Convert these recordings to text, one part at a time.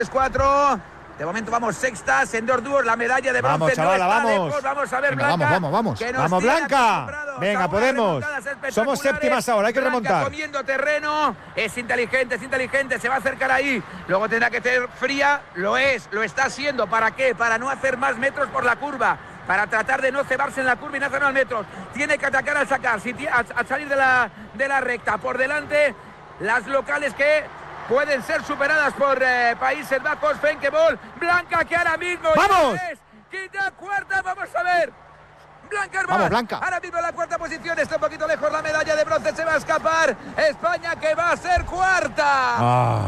4. De momento vamos sextas en 2 dúos, la medalla de bronce. Vamos, chavala, no está vamos. lejos. Vamos a ver, Venga, Blanca. vamos. Vamos, Blanca. Venga, podemos. Somos séptimas ahora, hay que Blanca remontar. comiendo terreno, es inteligente, se va a acercar ahí. Luego tendrá que ser fría, lo está haciendo. ¿Para qué? Para no hacer más metros por la curva. Para tratar de no cebarse en la curva y no hacer más metros. Tiene que atacar al sacar, al salir de la recta. Por delante, las locales que pueden ser superadas por Países Bajos. Fenkebol, Blanca, que ahora mismo ¡vamos! Quinta, cuarta, vamos a ver. Blanca, vamos, Blanca. Ahora mismo en la cuarta posición, está un poquito lejos la medalla de bronce, se va a escapar. España, que va a ser cuarta.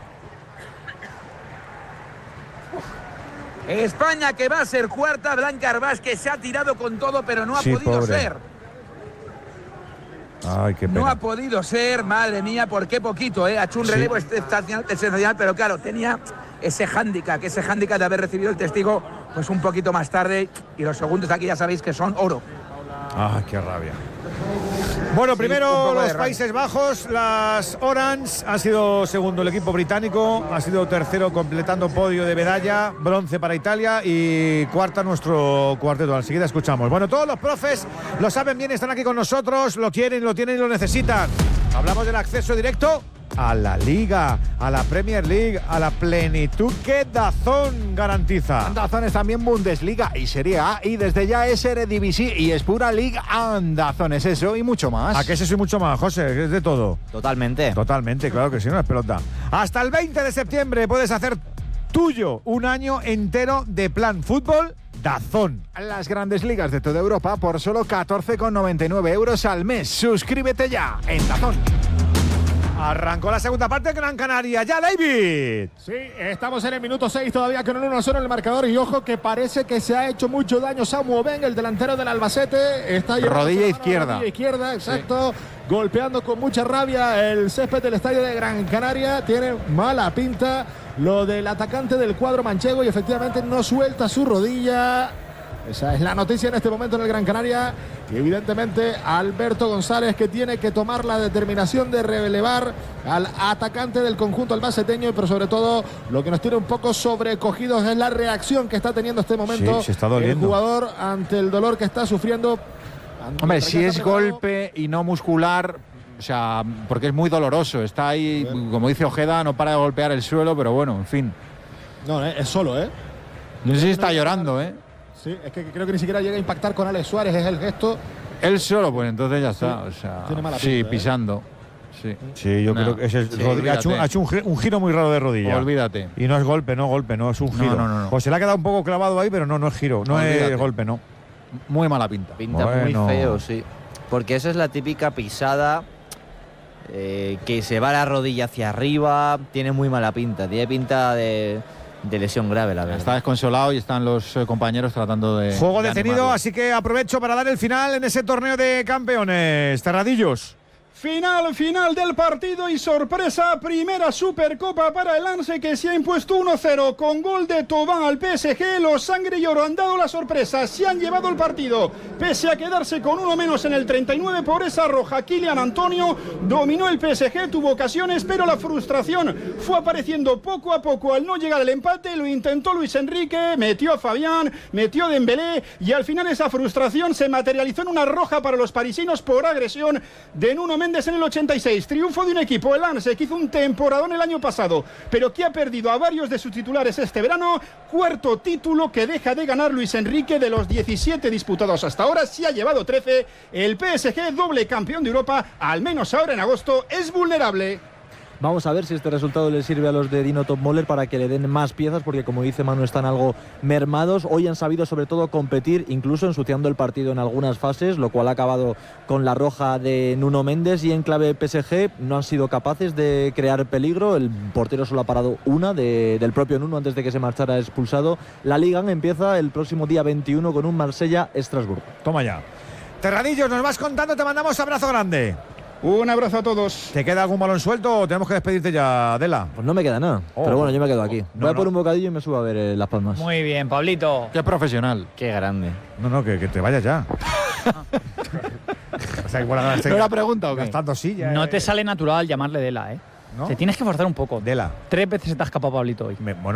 España, que va a ser cuarta. Blanca Arbás, que se ha tirado con todo, pero no ha podido ser. Ay, qué pena. No ha podido ser, madre mía, por qué poquito, ha hecho un relevo excepcional, pero claro, tenía ese hándicap de haber recibido el testigo pues un poquito más tarde, y los segundos aquí ya sabéis que son oro. Ah, qué rabia. Bueno, primero los Países Bajos, las Orange, ha sido segundo el equipo británico, ha sido tercero completando podio de medalla, bronce para Italia y cuarta nuestro cuarteto. Enseguida escuchamos. Bueno, todos los profes lo saben bien, están aquí con nosotros, lo quieren, lo tienen y lo necesitan. Hablamos del acceso directo a la Liga, a la Premier League, a la plenitud que DAZN garantiza. DAZN es también Bundesliga y Serie A, y desde ya es Eredivisie y es pura Liga. DAZN es eso y mucho más. ¿A qué es eso y mucho más, José? Es de todo. Totalmente, claro que sí, no es pelota. Hasta el 20 de septiembre puedes hacer tuyo un año entero de plan fútbol DAZN. Las grandes ligas de toda Europa por solo 14,99 euros al mes. Suscríbete ya en DAZN. Arrancó la segunda parte de Gran Canaria. ¡Ya, David! Sí, estamos en el minuto 6 todavía con un 1-0 en el marcador. Y ojo que parece que se ha hecho mucho daño Samu Obeng, el delantero del Albacete. Está rodilla izquierda. Rodilla izquierda, exacto. Sí. Golpeando con mucha rabia el césped del estadio de Gran Canaria. Tiene mala pinta lo del atacante del cuadro manchego y efectivamente no suelta su rodilla. Esa es la noticia en este momento en el Gran Canaria. Y evidentemente Alberto González, que tiene que tomar la determinación de relevar al atacante del conjunto albaceteño, pero sobre todo lo que nos tiene un poco sobrecogidos es la reacción que está teniendo en este momento se está doliendo el jugador ante el dolor que está sufriendo. Hombre, si es golpe y no muscular, o sea, porque es muy doloroso, está ahí, bien. Como dice Ojeda, no para de golpear el suelo, pero bueno, en fin. No, es solo, No sé si está llorando, Sí, es que creo que ni siquiera llega a impactar con Alex Suárez, es el gesto. Él solo, pues entonces ya está. Sí, o sea, tiene mala pinta, sí, pisando. Sí, yo creo que ha hecho un giro muy raro de rodilla. Olvídate. Y no es golpe, no es un giro. No. Pues se le ha quedado un poco clavado ahí, pero no es giro, no es golpe, no. Muy mala pinta. Pinta muy feo, sí. Porque esa es la típica pisada que se va la rodilla hacia arriba, tiene muy mala pinta. Tiene pinta de lesión grave, la verdad. Está desconsolado y están los compañeros tratando de... Juego detenido, así que aprovecho para dar el final en ese torneo de campeones. Terradillos. Final del partido y sorpresa, primera Supercopa para el Lance, que se ha impuesto 1-0 con gol de Thauvin al PSG. Los sangre y oro han dado la sorpresa, se han llevado el partido, pese a quedarse con uno menos en el 39 por esa roja. Kylian Antonio dominó el PSG, tuvo ocasiones, pero la frustración fue apareciendo poco a poco al no llegar al empate. Lo intentó Luis Enrique, metió a Fabián, metió a Dembélé, y al final esa frustración se materializó en una roja para los parisinos por agresión de Nuno Mendes en el 86. Triunfo de un equipo, el Lance, que hizo un temporadón el año pasado, pero que ha perdido a varios de sus titulares este verano. Cuarto título que deja de ganar Luis Enrique de los 17 disputados hasta ahora. Se ha llevado 13. El PSG, doble campeón de Europa, al menos ahora en agosto, es vulnerable. Vamos a ver si este resultado le sirve a los de Dino Topmoller para que le den más piezas, porque como dice Manu, están algo mermados. Hoy han sabido sobre todo competir, incluso ensuciando el partido en algunas fases, lo cual ha acabado con la roja de Nuno Mendes. Y en clave PSG no han sido capaces de crear peligro. El portero solo ha parado una del propio Nuno antes de que se marchara expulsado. La Liga empieza el próximo día 21 con un Marsella-Estrasburgo. Toma ya. Terradillos, nos vas contando, te mandamos abrazo grande. Un abrazo a todos. ¿Te queda algún balón suelto o tenemos que despedirte ya, Adela? Pues no me queda nada, pero bueno, yo me quedo aquí. Voy a por un bocadillo y me subo a ver Las Palmas. Muy bien, Pablito. Qué profesional. Qué grande. No, que te vayas ya. O sea, igual ¿No era pregunta o qué? Gastando sillas. No te sale natural llamarle Dela, ¿no? Te tienes que forzar un poco. Dela. 3 veces se te ha escapado Pablito hoy. Bueno,